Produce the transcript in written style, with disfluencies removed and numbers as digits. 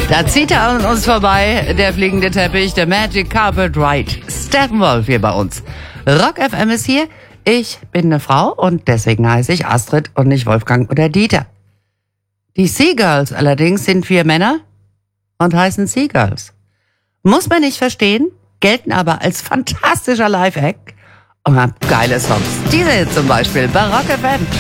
Da zieht er an uns vorbei, der fliegende Teppich, der Magic Carpet Ride. Steppenwolf hier bei uns. Rock FM ist hier. Ich bin eine Frau und deswegen heiße ich Astrid und nicht Wolfgang oder Dieter. Die Seagirls allerdings sind 4 Männer und heißen Seagirls. Muss man nicht verstehen, gelten aber als fantastischer Live-Act und haben geile Songs. Diese hier zum Beispiel bei Rock FM.